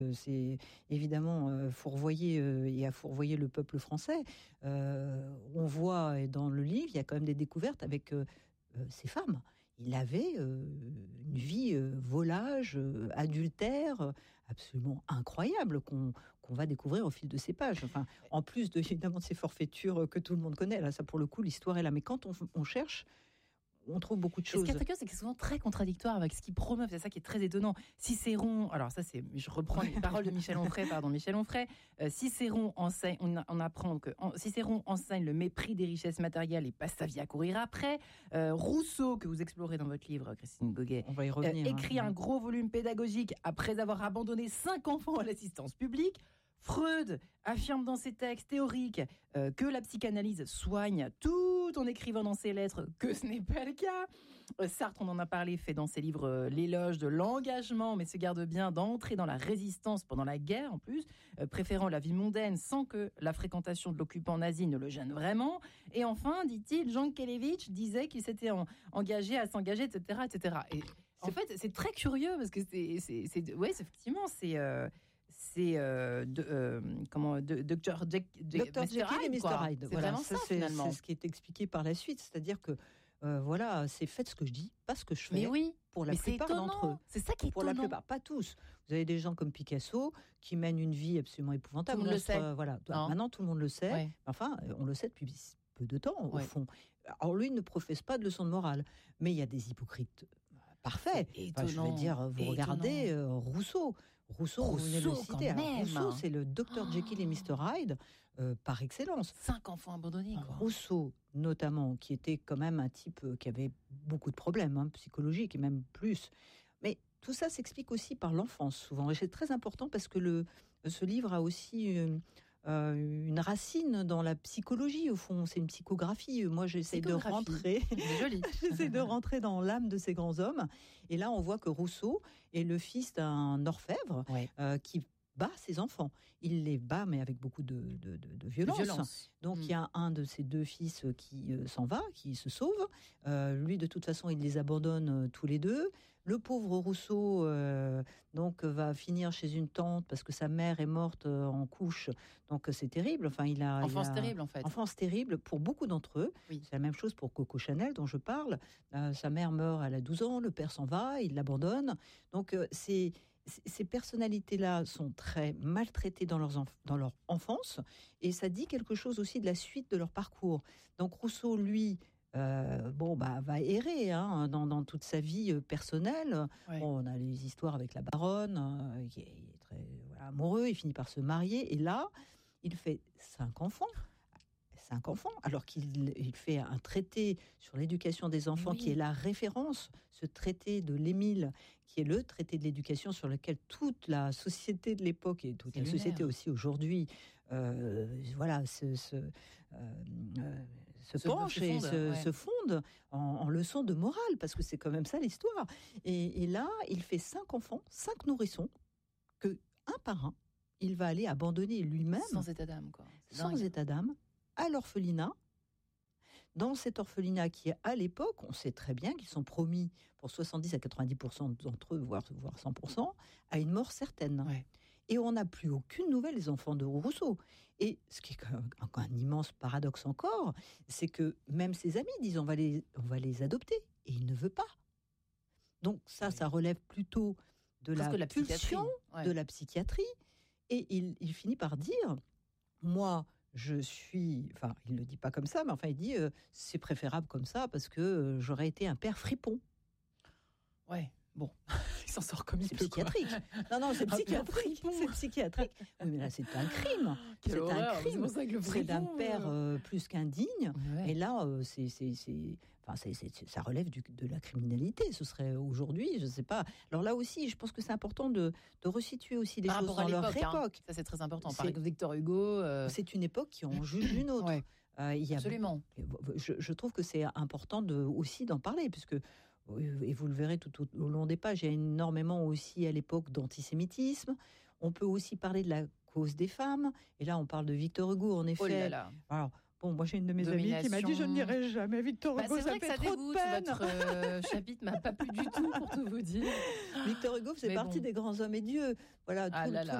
C'est évidemment fourvoyer et à fourvoyer le peuple français. On voit dans le livre, il y a quand même des découvertes avec ces femmes. Il avait une vie volage, adultère, absolument incroyable qu'on va découvrir au fil de ces pages. Enfin, en plus évidemment de ces forfaitures que tout le monde connaît. Là, ça pour le coup, l'histoire est là. Mais quand on cherche, on trouve beaucoup de choses. Ce qui est curieux, c'est que c'est souvent très contradictoire avec ce qu'il promeut. C'est ça qui est très étonnant. Cicéron, alors ça c'est, je reprends les paroles de Michel Onfray, Cicéron enseigne, on apprend que Cicéron enseigne le mépris des richesses matérielles et passe sa vie à courir après. Rousseau, que vous explorez dans votre livre, Christine Goguet, on va y revenir, écrit un gros volume pédagogique après avoir abandonné 5 enfants à l'assistance publique. Freud affirme dans ses textes théoriques que la psychanalyse soigne tout en écrivant dans ses lettres que ce n'est pas le cas. Sartre, on en a parlé, fait dans ses livres l'éloge de l'engagement, mais se garde bien d'entrer dans la résistance pendant la guerre en plus, préférant la vie mondaine sans que la fréquentation de l'occupant nazi ne le gêne vraiment. Et enfin, dit-il, Jean Kelevitch disait qu'il s'était engagé à s'engager, etc., etc. Et en fait, c'est très curieux parce que effectivement, c'est Dr. Jekyll et Mr. Hyde. C'est vraiment ça, finalement. C'est ce qui est expliqué par la suite. C'est-à-dire que, c'est faites ce que je dis, pas ce que je fais. Mais oui, pour la plupart d'entre eux. C'est ça qui est pour étonnant. La plupart, pas tous. Vous avez des gens comme Picasso qui mènent une vie absolument épouvantable. Tout le monde le sait. Maintenant, tout le monde le sait. Ouais. Enfin, on le sait depuis peu de temps, au fond. Alors, lui ne professe pas de leçons de morale. Mais il y a des hypocrites parfait. Étonnant. Je veux dire, vous regardez Rousseau, vous venez de le citer. Alors, Rousseau, c'est le Dr. Jekyll et Mr. Hyde par excellence. 5 enfants abandonnés, quoi. Rousseau, notamment, qui était quand même un type qui avait beaucoup de problèmes psychologiques et même plus. Mais tout ça s'explique aussi par l'enfance, souvent. Et c'est très important parce que ce livre a aussi une racine dans la psychologie, au fond. C'est une psychographie. Moi, j'essaie de rentrer. Joli. J'essaie de rentrer dans l'âme de ces grands hommes. Et là, on voit que Rousseau est le fils d'un orfèvre qui bat ses enfants. Il les bat, mais avec beaucoup de violence. Donc, il y a un de ses 2 fils qui s'en va, qui se sauve. Lui, de toute façon, il les abandonne tous les 2. Le pauvre Rousseau donc va finir chez une tante parce que sa mère est morte en couche. Donc c'est terrible. Enfin, enfance terrible en fait. Enfance terrible pour beaucoup d'entre eux. Oui. C'est la même chose pour Coco Chanel dont je parle. Sa mère meurt, elle a 12 ans, le père s'en va, il l'abandonne. Donc ces personnalités-là sont très maltraitées dans leur enfance et ça dit quelque chose aussi de la suite de leur parcours. Donc Rousseau, lui, va errer dans toute sa vie personnelle. Ouais. On a les histoires avec la baronne, qui est très amoureux, il finit par se marier, et là, il fait 5 enfants, alors qu'il fait un traité sur l'éducation des enfants qui est la référence, ce traité de l'Émile, qui est le traité de l'éducation sur lequel toute la société de l'époque et toute la société aussi aujourd'hui se penche et se fonde en leçons de morale, parce que c'est quand même ça l'histoire. Et là, il fait 5 enfants, 5 nourrissons, que un par un, il va aller abandonner lui-même. Sans état d'âme, quoi. Sans état d'âme, à l'orphelinat. Dans cet orphelinat qui, à l'époque, on sait très bien qu'ils sont promis pour 70 à 90% d'entre eux, voire 100%, à une mort certaine. Ouais. Et on n'a plus aucune nouvelle des enfants de Rousseau. Et ce qui est un immense paradoxe encore, c'est que même ses amis disent on va les adopter. Et il ne veut pas. Donc ça relève plutôt de la pulsion, de la psychiatrie. Et il finit par dire, moi, il ne le dit pas comme ça, mais enfin il dit, c'est préférable comme ça parce que j'aurais été un père fripon. Ouais, bon, il s'en sort comme il peut. C'est psychiatrique. Non, c'est psychiatrique. C'est psychiatrique. Oui, mais là, c'est un crime. Quelle horreur, un crime. C'est d'un père plus qu'indigne. Ouais. Et là, ça relève de la criminalité. Ce serait aujourd'hui, je ne sais pas. Alors là aussi, je pense que c'est important de resituer aussi les choses dans leur époque. Ça, c'est très important. Par exemple, Victor Hugo. C'est une époque qui en juge une autre. Ouais. Absolument. Je trouve que c'est important aussi d'en parler, puisque et vous le verrez tout au long des pages, il y a énormément aussi à l'époque d'antisémitisme. On peut aussi parler de la cause des femmes, et là on parle de Victor Hugo en effet. Oh là là. Alors Bon, moi j'ai une de mes amies qui m'a dit je ne lirai jamais Victor Hugo, c'est vrai que ça trop dégoûte. de peine. Votre chapitre m'a pas plu du tout, pour tout vous dire. Victor Hugo faisait partie des grands hommes et dieux. Voilà,